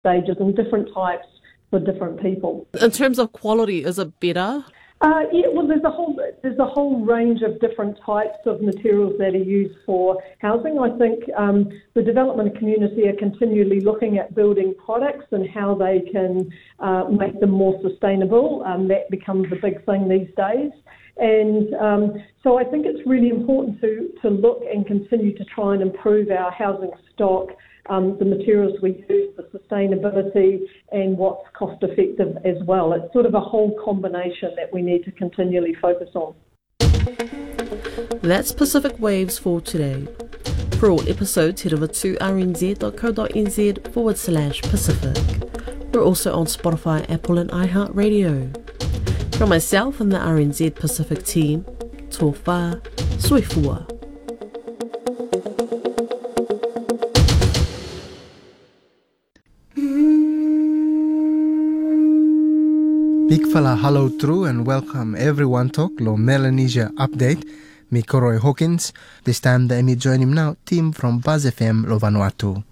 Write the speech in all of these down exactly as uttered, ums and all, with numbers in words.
stages and different types for different people. In terms of quality, is it better? Uh, yeah, well, there's a whole there's a whole range of different types of materials that are used for housing. I think um, the development community are continually looking at building products and how they can uh, make them more sustainable. Um, that becomes a big thing these days. And um, so I think it's really important to, to look and continue to try and improve our housing stock, um, the materials we use, the sustainability, and what's cost effective as well. It's sort of a whole combination that we need to continually focus on. That's Pacific Waves for today. For all episodes, head over to rnz.co.nz forward slash Pacific. We're also on Spotify, Apple and iHeartRadio. From myself and the R N Z Pacific team, tō whā, sui fua. Big fella hello true and welcome everyone to Lo Melanesia Update. Me Koroi Hawkins. This time the me join him now, team from Buzz F M Lo Vanuatu.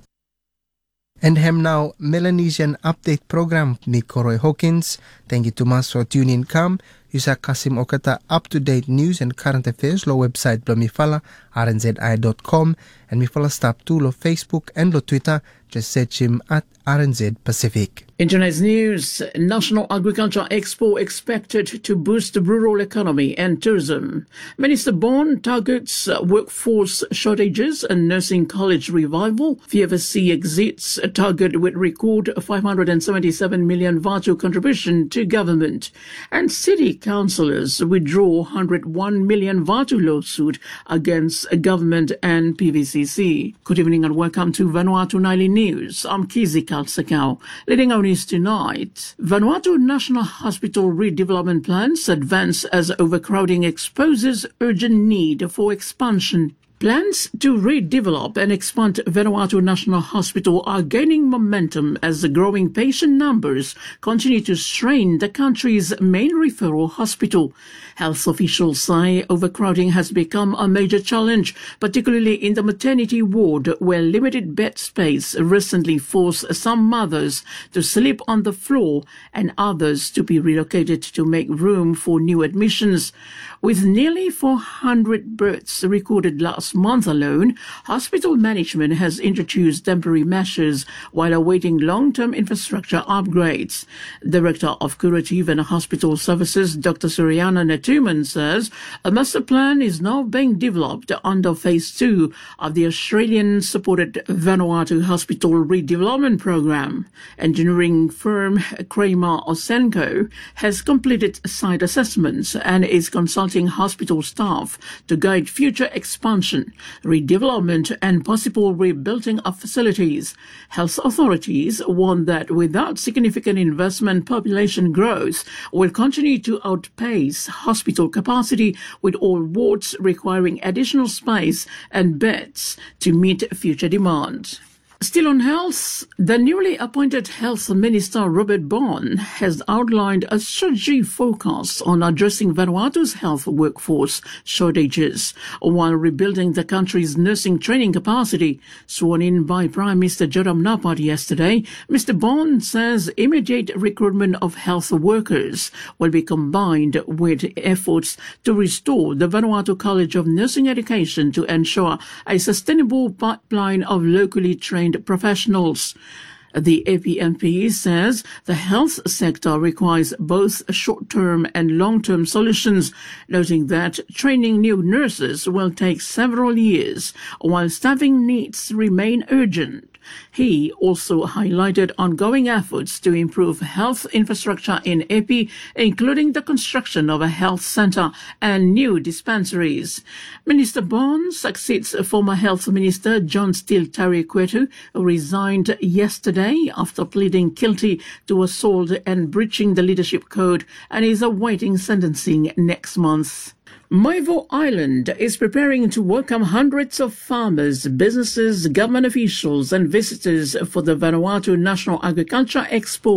And hem now Melanesian Update program me Koroi Hawkins. Thank you to mas for tuning come. Yusa kasim okata up-to-date news and current affairs lo website lo mifala r n z i dot com and mifala stop to lo Facebook and lo Twitter. Just search him at R N Z Pacific. In tonight's news, National Agriculture Expo expected to boost the rural economy and tourism. Minister Bond targets workforce shortages and nursing college revival. V F S C exits a target with record five hundred seventy-seven million vatu contribution to government. And city councillors withdraw one hundred one million vatu lawsuit against government and P V C C. Good evening and welcome to Vanuatu Nightly News. I'm Kizi Kalsakau. Leading our news tonight, Vanuatu National Hospital redevelopment plans advance as overcrowding exposes urgent need for expansion. Plans to redevelop and expand Vanuatu National Hospital are gaining momentum as the growing patient numbers continue to strain the country's main referral hospital. Health officials say overcrowding has become a major challenge, particularly in the maternity ward, where limited bed space recently forced some mothers to sleep on the floor and others to be relocated to make room for new admissions. With nearly four hundred births recorded last month alone, hospital management has introduced temporary measures while awaiting long-term infrastructure upgrades. Director of Curative and Hospital Services, Doctor Suriana Natuman, says a master plan is now being developed under phase two of the Australian-supported Vanuatu Hospital Redevelopment Program. Engineering firm Kramer Osenko has completed site assessments and is consulting hospital staff to guide future expansion, redevelopment and possible rebuilding of facilities. Health authorities warn that without significant investment, population growth will continue to outpace hospital capacity, with all wards requiring additional space and beds to meet future demand. Still on health, the newly appointed Health Minister Robert Bond has outlined a strategy focused on addressing Vanuatu's health workforce shortages while rebuilding the country's nursing training capacity. Sworn in by Prime Minister Joram Napat yesterday, Mister Bond says immediate recruitment of health workers will be combined with efforts to restore the Vanuatu College of Nursing Education to ensure a sustainable pipeline of locally trained professionals. The A P M P says the health sector requires both short-term and long-term solutions, noting that training new nurses will take several years, while staffing needs remain urgent. He also highlighted ongoing efforts to improve health infrastructure in A P, including the construction of a health centre and new dispensaries. Minister Bond succeeds former Health Minister John Steele Tarikwetu, who resigned yesterday after pleading guilty to assault and breaching the leadership code and is awaiting sentencing next month. Maivo Island is preparing to welcome hundreds of farmers, businesses, government officials and visitors for the Vanuatu National Agriculture Expo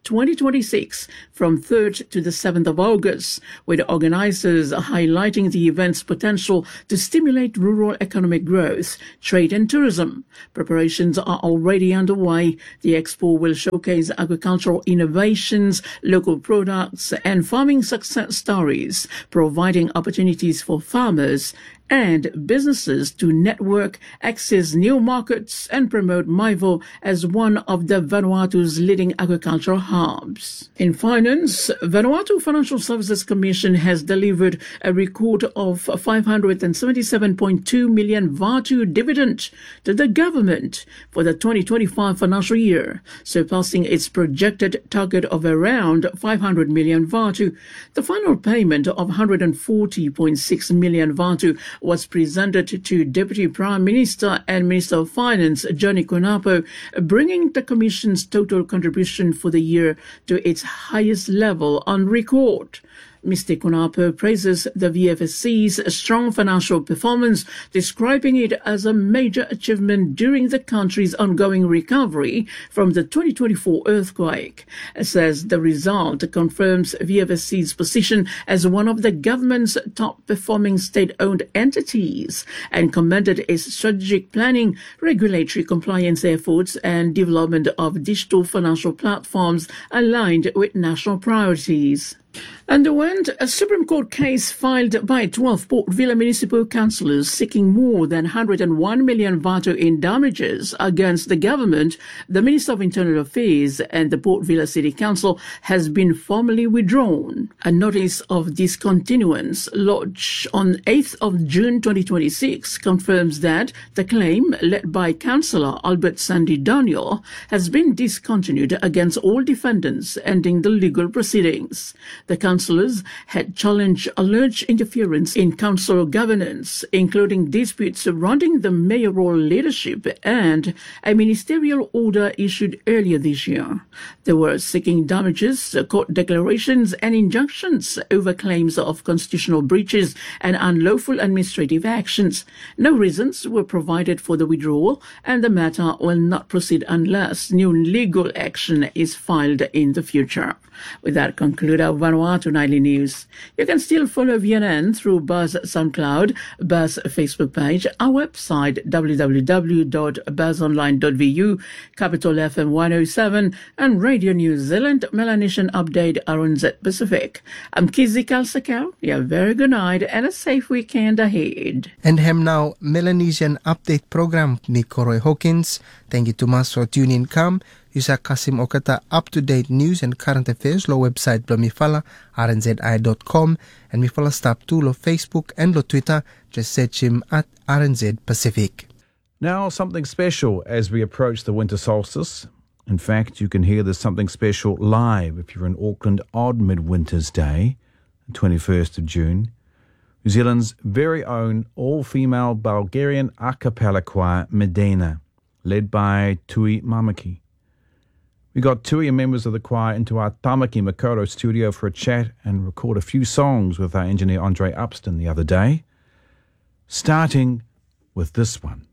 twenty twenty-six from third to the seventh of August, with organisers highlighting the event's potential to stimulate rural economic growth, trade and tourism. Preparations are already underway. The expo will showcase agricultural innovations, local products and farming success stories, providing opportunities for farmers and businesses to network, access new markets and promote Maivo as one of the Vanuatu's leading agricultural hubs. In finance, Vanuatu Financial Services Commission has delivered a record of five hundred seventy-seven point two million Vatu dividend to the government for the twenty twenty-five financial year, surpassing its projected target of around five hundred million Vatu. The final payment of one hundred forty point six million Vatu was presented to Deputy Prime Minister and Minister of Finance Johnny Kunapo, bringing the Commission's total contribution for the year to its highest level on record. Mister Kunapo praises the V F S C's strong financial performance, describing it as a major achievement during the country's ongoing recovery from the twenty twenty-four earthquake. It says the result confirms V F S C's position as one of the government's top-performing state-owned entities and commended its strategic planning, regulatory compliance efforts and development of digital financial platforms aligned with national priorities. Underwent a Supreme Court case filed by twelve Port Vila municipal councillors seeking more than one hundred one million Vatu in damages against the government. The Minister of Internal Affairs and the Port Vila City Council has been formally withdrawn. A notice of discontinuance lodged on eighth of June twenty twenty-six confirms that the claim led by Councillor Albert Sandy Daniel has been discontinued against all defendants, ending the legal proceedings. The councillors had challenged alleged interference in council governance, including disputes surrounding the mayoral leadership and a ministerial order issued earlier this year. They were seeking damages, court declarations and injunctions over claims of constitutional breaches and unlawful administrative actions. No reasons were provided for the withdrawal, and the matter will not proceed unless new legal action is filed in the future. With that, conclude our Vanuatu Nightly News. You can still follow V N N through Buzz SoundCloud, Buzz Facebook page, our website w w w dot buzz online dot v u, Capital F M one oh seven, and Radio New Zealand Melanesian Update R N Z Pacific. I'm Kizzy Kalsakau. You have a very good night and a safe weekend ahead. And hem now Melanesian Update program ni Koroi Hawkins. Thank you to mas for tuning in. Come. Yusa Kasim Okata up-to-date news and current affairs lo website lo mifala r n z i dot com and mifala stop to lo Facebook and lo Twitter. Just search him at R N Z Pacific. Now something special as we approach the winter solstice. In fact, you can hear there's something special live if you're in Auckland odd midwinter's day, the twenty-first of June. New Zealand's very own all-female Bulgarian a cappella choir Medina, led by Tui Mamaki. We got Tui and members of the choir into our Tamaki Makaurau studio for a chat and record a few songs with our engineer Andre Upston the other day, starting with this one.